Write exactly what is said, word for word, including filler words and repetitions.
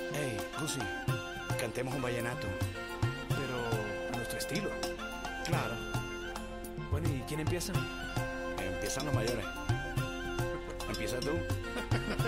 Hey, Gusi, cantemos un vallenato. Pero a nuestro estilo. Claro, Bueno, ¿y quién empieza? empiezan los mayores. Empieza tú.